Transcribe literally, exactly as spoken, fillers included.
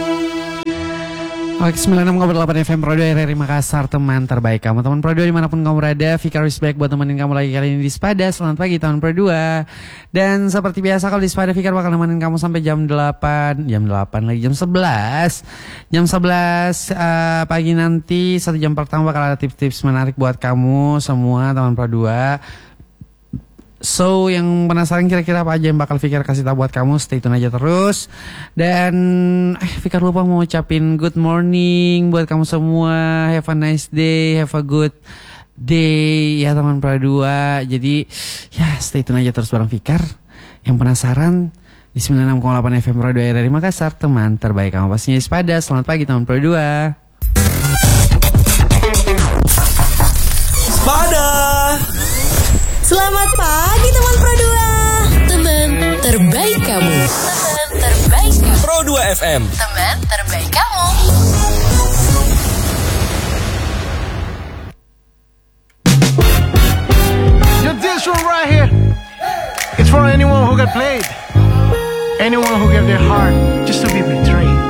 Oke, sembilan puluh enam koma delapan F M Pro dua R R I Makassar, teman terbaik kamu. Teman Pro dua dimanapun kamu berada, Fikar is back buat temenin kamu lagi kali ini di Sepada. Selamat pagi teman Pro dua. Dan seperti biasa kalau di Sepada, Fikar bakal nemenin kamu sampai jam delapan. Jam delapan lagi, jam sebelas. Jam sebelas uh, pagi nanti, satu jam pertama bakal ada tips-tips menarik buat kamu semua teman Pro dua. So, yang penasaran kira-kira apa aja yang bakal Fikar kasih tahu buat kamu, stay tune aja terus. Dan eh Fikar lupa mau ucapin good morning buat kamu semua. Have a nice day, have a good day ya teman Pro dua. Jadi ya stay tune aja terus bareng Fikar. Yang penasaran di sembilan puluh enam koma delapan F M Pro dua R R I Makassar, teman terbaik kamu pastinya di Sepada. Selamat pagi teman Pro dua. Sepada. Selamat pagi teman Pro dua. Teman terbaik kamu. Teman terbaik kamu. Pro dua F M. Teman terbaik kamu. Yo, this one right here, it's for anyone who got played, anyone who gave their heart just to be betrayed.